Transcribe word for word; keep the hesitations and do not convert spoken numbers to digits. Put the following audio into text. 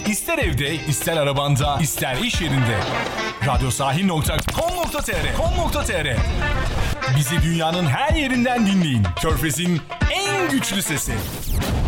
İster evde, ister arabanda, ister iş yerinde. radyosahil nokta com nokta tr com nokta tr Bizi dünyanın her yerinden dinleyin. Körfez'in en güçlü sesi.